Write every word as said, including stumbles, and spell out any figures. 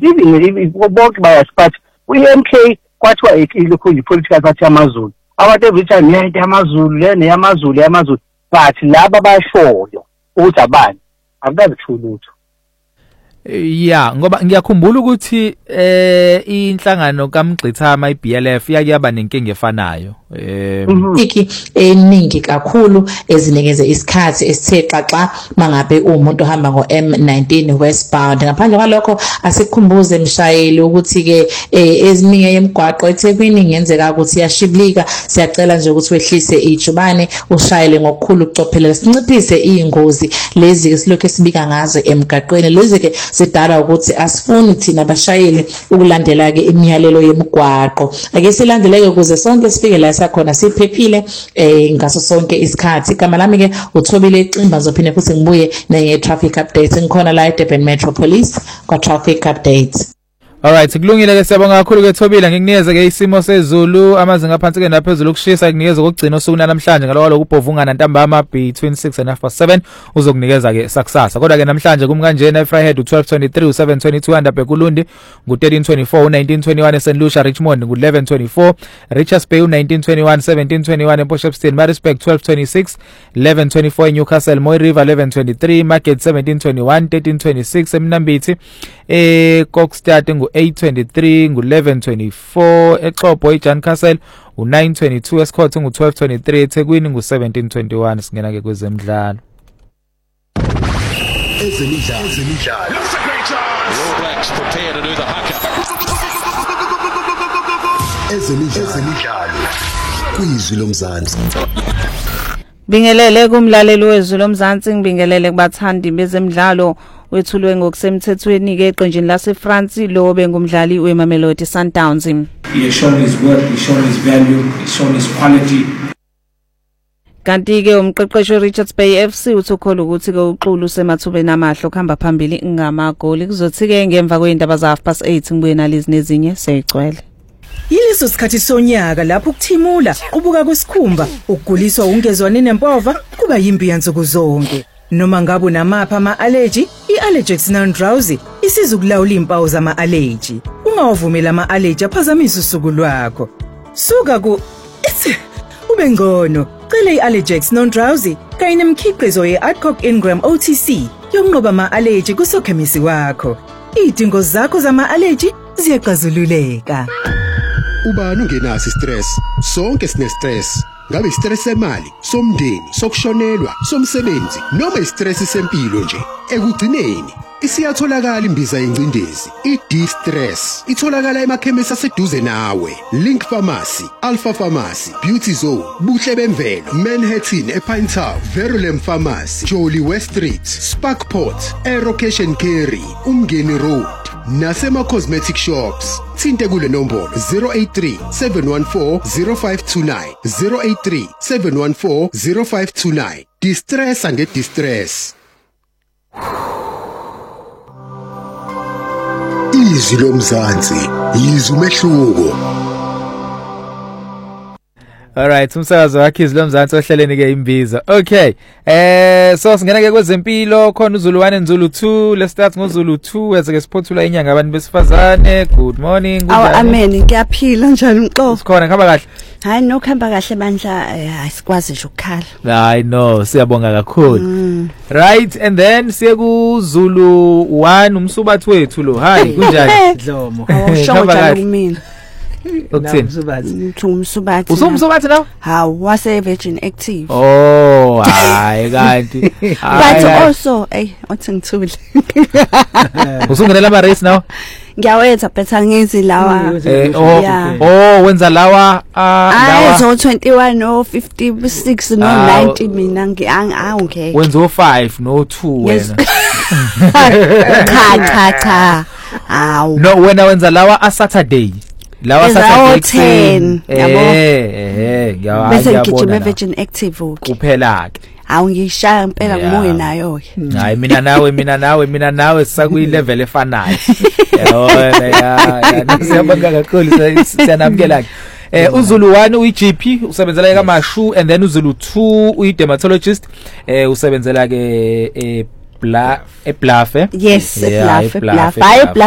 even bonke bayasipathi u-M K kwathiwa ilokhu yi-political party yamaZulu abantu every time yayinto yamaZulu lena yamaZulu yamaZulu but laba bashoyo ukuthi abani akukazi lutho. Yeah, ngoba ngiyakhumbula ukuthi eh inhlangano kaMgqithama iB L F yakuyaba nenkinga efanayo. Eh iki eningi kakhulu ezinikeze isikhathi esithe xaxa mangabe umuntu ohamba ngo M nineteen westbound. Ngaphandle kwalokho asikhumbuze mshayeli ukuthi ke eziningi yemgwaqo eThekwini ngenzeka ukuthi yashiblika. Siyacela nje ukuthi wehlise ijubane ushayele ngokukhulu ukucophelela sinciphise ingozi lezi esilokho esibika ngazo emgaqweni. Lezi ke sidala ukuthi asifuni thina abashayeli ukulandela ke imiyalelo yemgwaqo. Ake silandeleke ukuze sonke sifike la sakhona siphephile eh ngaso sonke isikhathi. Igama lami ke uThobile Icimba zophinde futhi ngibuye nenge traffic updates ngikhona la eDurban Metro Police kwa traffic updates. Alright, kulungile ke siyabonga kakhulu ke Thobile ngikunikeze ke isimo sezulu amazinga aphansi ke naphezulu ukushisa kunikeza kokugcina osukuna namhlanje ngalo lokho ubhovungana ntambama between six and half past seven uzokunikeza ke sakusasa. Kodwa ke namhlanje kumkanjena eFryhead u12 twenty-three u7 twenty-two Andabhe kuLundi ngu13 twenty-four u19 twenty-one eSt Lucia Richmond ngu11 twenty-four Richards Bay u19 twenty-one seventeen twenty-one ePortshepstone Maritzburg twelve twenty-six eleven twenty-four eNewcastle Moy River eleven twenty-three Market seventeen twenty-one thirteen twenty-six eMnambithi eh Kokstad ngu eight twenty-three ngu11 twenty-four eXhobo eJan Castle u9 twenty-two eScott ngu12 twenty-three eThekwini ngu17 twenty-one singena ke kwezemidlalo. Ezemidlalo ezemidlalo All Blacks prepare to do the haka. Ezemidlalo kwizwi lomzansi. Bingelele kumlaleli wezwi lomzansi ngibingelele kubathandi bezemidlalo wethulwe ngokusemthethweni ke eqenjini laseFrance lo bengumdlali weMamelodi Sundowns. He has shown his worth, he has shown his value, he has shown his quality. Kanti ke umqeqeshi Richards Bay F C uthokhola ukuthi ke uxulu semathubeni amahlo khamba phambili ngamagoli kuzothi ke ngemva kweindaba za half past eight ngibuye nalezi nezinye seyigcwele. Yileso sikhathi sonyaka lapho ukuthimula ubuka kwesikhumba ukuguliswa ungezwane nempova kuba yimbi yansuku zonke. Noma ngabe unamapha ama-allergy, i-Allergex non-drowsy isizukulawula impawu zama-allergy. Ungawavumela ama-allergy aphazamisa usuku lwakho. Suka ku ithi ube ngcono. Cela i-Allergex non-drowsy kanye nemikhiqizo ye-Adcock Ingram O T C yokunqoba ama-allergy kusokhemisi wakho. Izidingo zakho zama-allergy ziyaqazululeka. Ubani ungenaso istress? Sonke sine stress. Ngabe istress semali, somndeni, sokushonelwa, somsebenzi noma istress sempilo nje. Ekugcineni isiyatholakala imbiza yencindezi. I-D-Stress itholakala emakhemisi aseduze nawe. Link Pharmacy, Alpha Pharmacy, Beauty Zone, Buhle Bemvelo, Manhattan ePinetown, Verulam Pharmacy, Jolly West Street, Sparkport, Aerocation Carry, Umgeni Road. Nasema Cosmetic Shops. Thinte kule nombolo zero eight three seven one four zero five two nine zero eight three seven one four zero five two nine. Distress and get distress. Izwi lomzansi, izwi umehluko. Alright, umsakazo wakhe izwi lomzansi ohleleni ke imbiza. Okay. Eh so singena ke kwezempilo khona uZulu one nZulu two. Let's start ngoZulu two eze ke siphothula inyanga abantu besifazane. Good morning. Awu amen ngiyaphila njalo Mxoko. Sikhona khamba kahle. Hayi no khamba kahle bandla asikwazi nje ukukhala. Hayi no siyabonga kakhulu. Mm. Right and then siye kuZulu one umsubathi wethu lo. Hayi kunjani? Dlomo. Awusho njalo kumina. Ukuthini? Umsubathi. Usumsubathi nawo? Hawu wase Virgin Active. Oh, hayi kanti. But also, eh, uthi ngithule. Usungenela ama race nawo? Ngiyawenza betha ngizi lawa. Eh, oh, oh, wenza lawa lawa. Ah, twenty-one no fifty-six no ninety mina ngi angike. Wenza o five no two wena. Cha cha cha. Awu. No, wena wenza lawa a Saturday. Lawa Saturday ten yabo. Eh, eh, ngiyabona. Bese ngigijima Virgin Active uke. Kuphela ke. Awu ngishaya impela ngumoya nayo ke. Hayi mina nawe mina nawe mina nawe sakuyi level efanayo. Yabona ya, siyabonga kakhulu siyanamkela ke. Eh uZulu one uyi G P usebenzela ke Mashu and then uZulu two uyi dermatologist eh usebenzela ke eh bla e Bluff eh. Yes, Bluff, Bluff.